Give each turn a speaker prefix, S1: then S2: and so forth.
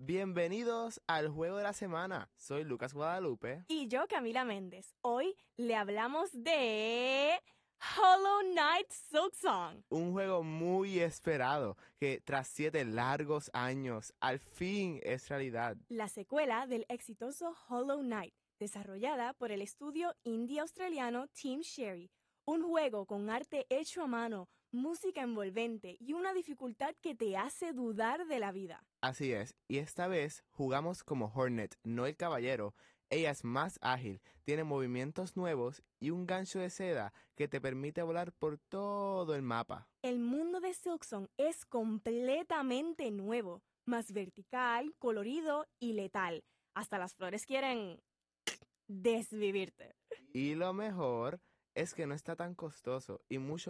S1: Bienvenidos al Juego de la Semana. Soy Lucas Guadalupe.
S2: Y yo, Camila Méndez. Hoy le hablamos de Hollow Knight Silksong.
S1: Un juego muy esperado que tras 7 largos años al fin es realidad.
S2: La secuela del exitoso Hollow Knight, desarrollada por el estudio indie australiano Team Cherry. Un juego con arte hecho a mano, música envolvente y una dificultad que te hace dudar de la vida.
S1: Así es, y esta vez jugamos como Hornet, no el caballero. Ella es más ágil, tiene movimientos nuevos y un gancho de seda que te permite volar por todo el mapa.
S2: El mundo de Silksong es completamente nuevo, más vertical, colorido y letal. Hasta las flores quieren desvivirte.
S1: Y lo mejor es que no está tan costoso y mucho